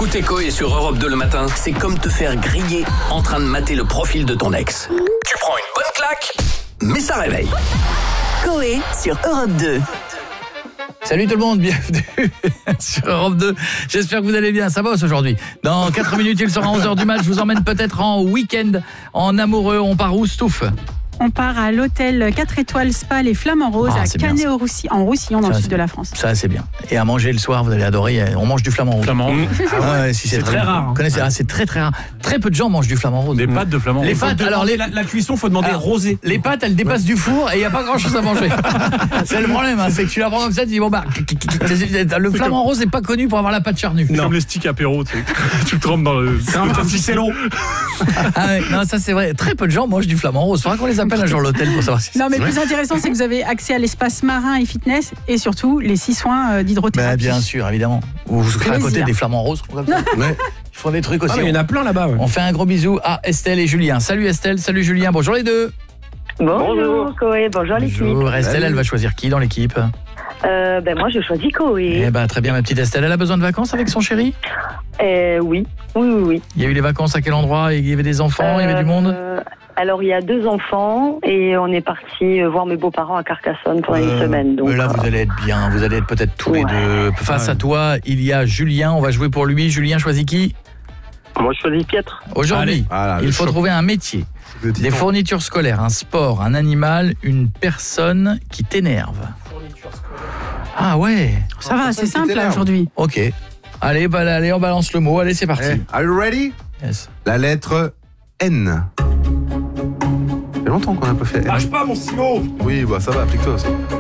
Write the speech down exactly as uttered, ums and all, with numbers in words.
Écouter Coé sur Europe deux le matin, c'est comme te faire griller en train de mater le profil de ton ex. Tu prends une bonne claque, mais ça réveille. Coé sur Europe deux. Salut tout le monde, bienvenue sur Europe deux. J'espère que vous allez bien, ça bosse aujourd'hui. Dans quatre minutes, il sera onze heures du match. Je vous emmène peut-être en week-end, en amoureux. On part où, Stouff ? On part à l'hôtel quatre étoiles Spa Les Flamants Roses Ah, à c'est bien, Canet-au-Roussillon, en Roussillon, dans Ça, le sud c'est- de la France. Ça, c'est bien. Et à manger le soir, vous allez adorer. On mange du flamand rose. Flamand rose. Ah ouais, si, c'est, C'est très bien. rare, hein. Vous connaissez, ah, c'est très très rare. Très peu de gens mangent du flamand rose. Des pâtes de flamand Les rose. pâtes, Faut alors demander les- la, la cuisson, faut demander Alors, rosé. Les pâtes, elles dépassent du four et il n'y a pas grand-chose à manger. C'est le problème, hein, c'est que tu la prends comme ça, tu dis bon bah, le flamand rose n'est pas connu pour avoir la pâte charnue. C'est comme les sticks apéro, tu sais. Tu le trempes dans le... C'est un ficello. Ah ouais, non, ça c'est vrai. Très peu de gens mangent du flamand rose. Faudra qu'on les appelle un jour à l'hôtel pour savoir si c'est Non, mais le plus intéressant, c'est que vous avez accès à l'espace marin et fitness et surtout les six soins euh, d'hydrothérapie. Bah, bien sûr, évidemment. Ou vous serez à côté Plaisir. des flamants roses. Comme ça. Ouais. Ils font des trucs aussi. Ah, mais il y en a plein là-bas. Ouais. On fait un gros bisou à Estelle et Julien. Salut Estelle, salut Julien. Bonjour les deux. Bonjour Coé, bonjour l'équipe. Bonjour Estelle, elle va choisir qui dans l'équipe ? Euh, ben moi je choisis Coé. Eh ben très bien ma petite Estelle. Elle a besoin de vacances avec son chéri ? Euh, oui, oui, oui, oui. Il y a eu les vacances à quel endroit ? Il y avait des enfants, il y avait du monde ? Euh, Alors il y a deux enfants et on est parti voir mes beaux-parents à Carcassonne pendant Euh, une semaine. Donc, mais là, vous euh, allez être bien. Vous allez être peut-être tous les Ouais. deux. Face à toi, il y a Julien. On va jouer pour lui. Julien choisit qui ? Moi, je choisis Pietre. Aujourd'hui, Voilà, il le faut choc. trouver un métier, des fournitures scolaires, un sport, un animal, une personne qui t'énerve. Ah ouais. Ça va, c'est simple là aujourd'hui. Ok. Allez, bah, allez, on balance le mot. Allez, c'est parti. Hey, are you ready? Yes. La lettre N. Ça fait longtemps qu'on n'a pas fait N. Lâche pas mon stylo. Oui, bah ça va, applique-toi aussi.